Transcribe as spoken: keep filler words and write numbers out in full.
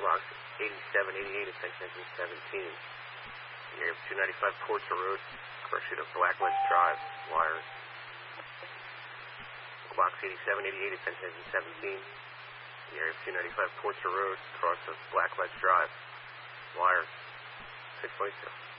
Blocks eighty-seven, eighty-eight, attention engine seventeen. The area of two ninety-five Porter Road, cross-street of Blackledge Drive, wires. Blocks eighty-seven, eighty-eight, attention engine seventeen. The area of two ninety-five Porter Road, cross of Blackledge Drive, wires. six point two.